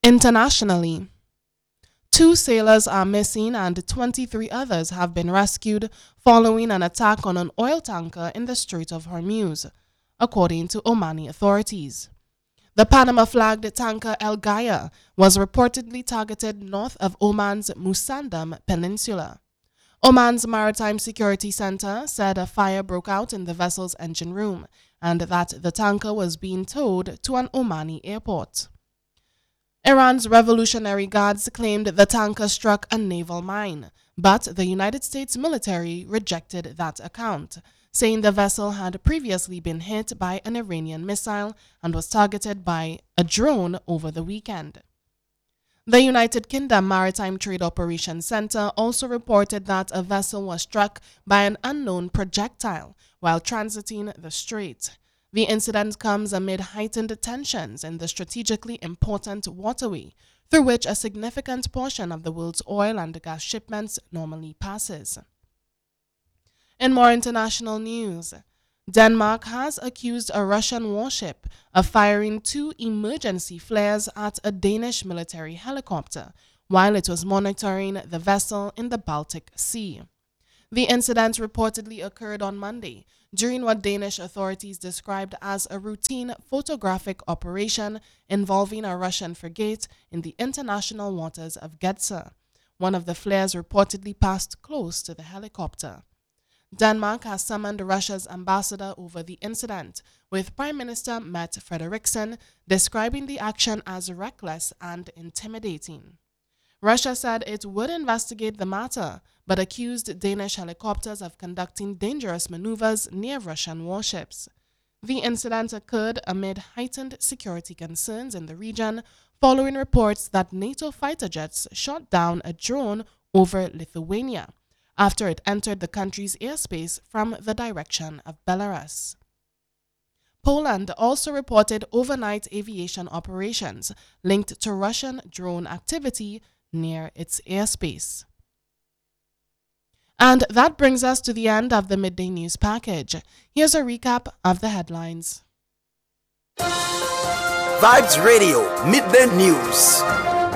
Internationally, 2 sailors are missing and 23 others have been rescued following an attack on an oil tanker in the Strait of Hormuz, according to Omani authorities. The Panama-flagged tanker El Gaia was reportedly targeted north of Oman's Musandam Peninsula. Oman's Maritime Security Center said a fire broke out in the vessel's engine room and that the tanker was being towed to an Omani airport. Iran's Revolutionary Guards claimed the tanker struck a naval mine, but the United States military rejected that account, saying the vessel had previously been hit by an Iranian missile and was targeted by a drone over the weekend. The United Kingdom Maritime Trade Operations Center also reported that a vessel was struck by an unknown projectile while transiting the strait. The incident comes amid heightened tensions in the strategically important waterway through which a significant portion of the world's oil and gas shipments normally passes. In more international news, Denmark has accused a Russian warship of firing 2 emergency flares at a Danish military helicopter while it was monitoring the vessel in the Baltic Sea. The incident reportedly occurred on Monday during what Danish authorities described as a routine photographic operation involving a Russian frigate in the international waters of Gedser. One of the flares reportedly passed close to the helicopter. Denmark has summoned Russia's ambassador over the incident, with Prime Minister Mette Frederiksen describing the action as reckless and intimidating. Russia said it would investigate the matter, but accused Danish helicopters of conducting dangerous maneuvers near Russian warships. The incident occurred amid heightened security concerns in the region following reports that NATO fighter jets shot down a drone over Lithuania after it entered the country's airspace from the direction of Belarus. Poland also reported overnight aviation operations linked to Russian drone activity near its airspace. And that brings us to the end of the Midday News package. Here's a recap of the headlines. Vibes Radio Midday News.